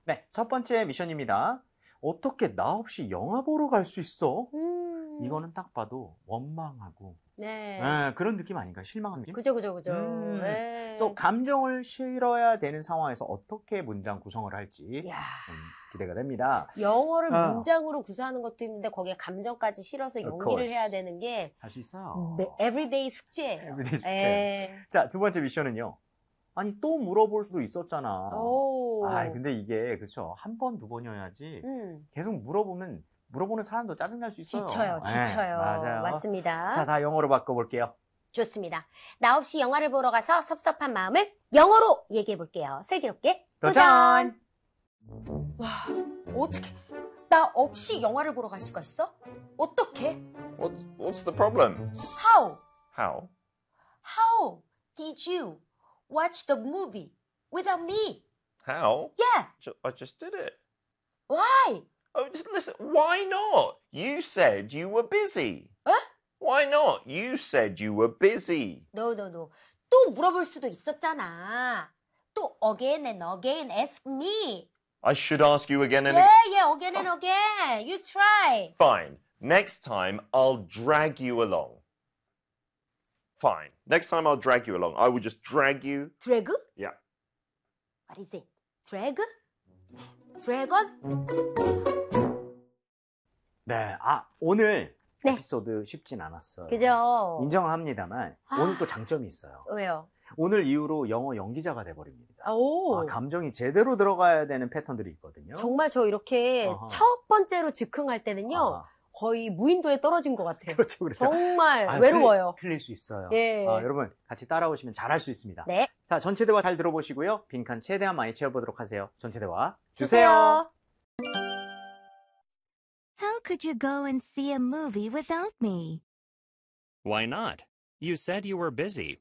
네, 첫 번째 미션입니다. 어떻게 나 없이 영화 보러 갈 수 있어? 이거는 딱 봐도 원망하고 네. 그런 느낌 아닌가요? 실망한 느낌? 그죠. 네. 그래서 감정을 실어야 되는 상황에서 어떻게 문장 구성을 할지 야. 기대가 됩니다. 영어를 문장으로 구사하는 것도 힘든데 거기에 감정까지 실어서 연기를 해야 되는 게 할 수 있어요. 네, 에브리데이 숙제예요. 에브리데이 숙제. 자, 두 번째 미션은요. 아니 또 물어볼 수도 있었잖아. 근데 이게 그렇죠. 한 번, 두 번이어야지 계속 물어보는 사람도 짜증날 수 있어요. 지쳐요. 맞아요. 맞습니다. 자, 다 영어로 바꿔볼게요. 좋습니다. 나 없이 영화를 보러 가서 섭섭한 마음을 영어로 얘기해볼게요. 슬기롭게 도전! 와, 어떻게 나 없이 영화를 보러 갈 수가 있어? 어떻게? What's the problem? How How? did you watch the movie without me? How? Yeah, I just did it. why? Oh, listen, why not? You said you were busy. Huh? Why not? You said you were busy. No. 또 물어볼 수도 있었잖아. 또 again and again ask me. I should ask you again and Yeah, again and again. You try. Fine. Next time, I'll drag you along. Fine. Next time, I'll drag you along. I will just drag you. Drag? Yeah. What is it? Drag? Dragon? 네, 오늘 네. 에피소드 쉽진 않았어요. 그죠? 인정합니다만 오늘 또 장점이 있어요. 왜요? 오늘 이후로 영어 연기자가 돼버립니다. 오. 감정이 제대로 들어가야 되는 패턴들이 있거든요. 정말 저 이렇게 첫 번째로 즉흥할 때는요. 거의 무인도에 떨어진 것 같아요. 그렇죠. 정말 외로워요. 틀릴 수 있어요. 예. 여러분 같이 따라오시면 잘할 수 있습니다. 네. 자, 전체 대화 잘 들어보시고요. 빈칸 최대한 많이 채워보도록 하세요. 전체 대화 주세요. How could you go and see a movie without me? Why not? You said you were busy.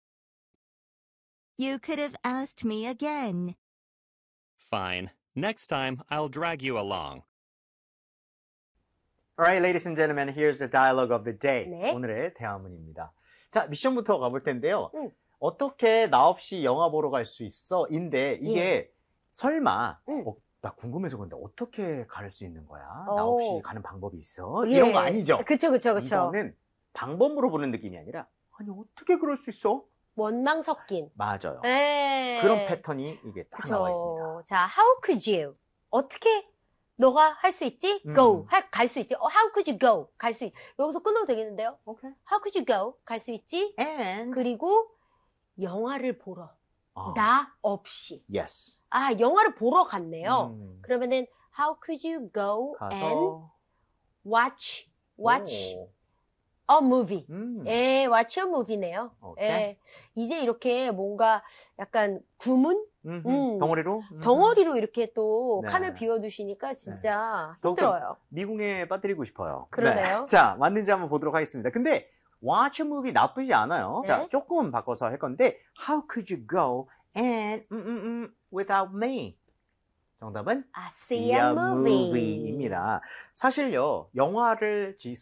You could have asked me again. Fine. Next time, I'll drag you along. Alright, ladies and gentlemen, here's the dialogue of the day. 네. 오늘의 대화문입니다. 자, 미션부터 가볼 텐데요. 어떻게 나 없이 영화 보러 갈 수 있어? 인데 이게 설마 나 궁금해서 그런데 어떻게 갈 수 있는 거야? 나 없이 가는 방법이 있어? 이런 거 아니죠? 그쵸. 이거는 방법 물어보는 느낌이 아니라 아니 어떻게 그럴 수 있어? 원망 섞인. 맞아요. 네. 그런 패턴이 이게 딱 나와 있습니다. 자, how could you? 어떻게 너가 할 수 있지? Go. 갈 수 있지? How could you go? 갈 수 있. 여기서 끊어도 되겠는데요? Okay. How could you go? 갈 수 있지? And 그리고 영화를 보러. 나 없이. Yes. 영화를 보러 갔네요. 그러면은 how could you go and watch a movie. 예, watch a movie네요. 예, 이제 이렇게 뭔가 약간 구문? 덩어리로 이렇게 또 칸을 비워두시니까 진짜 힘들어요. 미궁에 빠뜨리고 싶어요. 그러네요. 네. 자, 맞는지 한번 보도록 하겠습니다. 근데 watch a movie 나쁘지 않아요. 네? 자, 조금 바꿔서 할 건데 how could you go and without me? 정답은 see a movie. 입니다. 사실요, 영화를